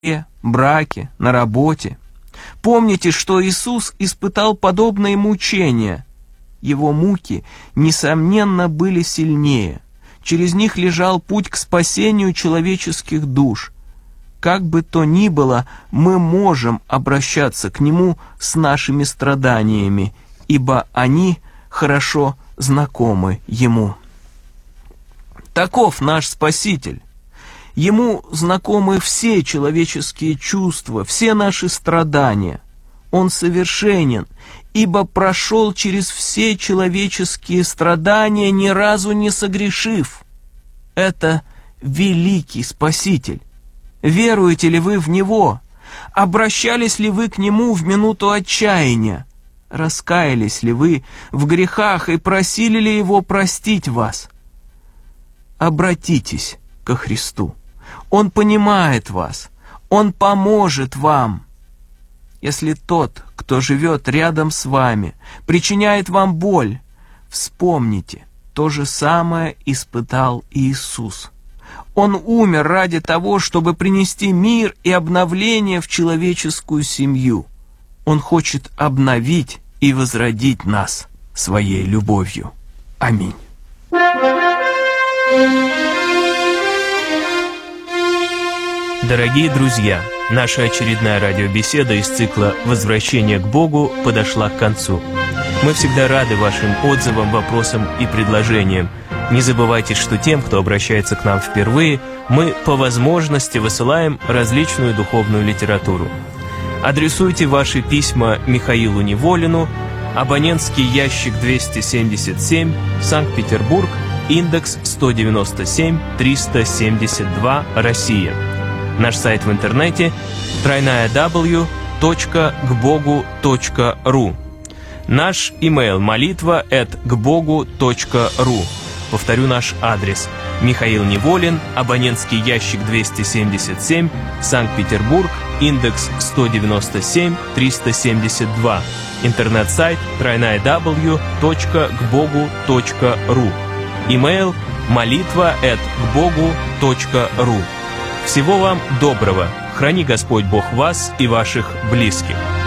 браке, на работе. Помните, что Иисус испытал подобные мучения. Его муки, несомненно, были сильнее. Через них лежал путь к спасению человеческих душ. Как бы то ни было, мы можем обращаться к Нему с нашими страданиями, ибо они хорошо знакомы Ему. Таков наш Спаситель. Ему знакомы все человеческие чувства, все наши страдания. Он совершенен, ибо прошел через все человеческие страдания, ни разу не согрешив. Это великий Спаситель. Веруете ли вы в Него? Обращались ли вы к Нему в минуту отчаяния? Раскаялись ли вы в грехах и просили ли Его простить вас? Обратитесь ко Христу. Он понимает вас. Он поможет вам. Если тот, кто живет рядом с вами, причиняет вам боль, вспомните, то же самое испытал Иисус. Он умер ради того, чтобы принести мир и обновление в человеческую семью. Он хочет обновить и возродить нас своей любовью. Аминь. Дорогие друзья, наша очередная радиобеседа из цикла «Возвращение к Богу» подошла к концу. Мы всегда рады вашим отзывам, вопросам и предложениям. Не забывайте, что тем, кто обращается к нам впервые, мы по возможности высылаем различную духовную литературу. Адресуйте ваши письма Михаилу Неволину, абонентский ящик 277, Санкт-Петербург, индекс 197-372, Россия. Наш сайт в интернете www.kbogu.ru. Наш имейл молитва@kbogu.ru. Повторю наш адрес. Михаил Неволин, абонентский ящик 277, Санкт-Петербург, индекс 197-372. Интернет-сайт www.kbogu.ru. Имейл молитва@kbogu.ru. Всего вам доброго. Храни Господь Бог вас и ваших близких.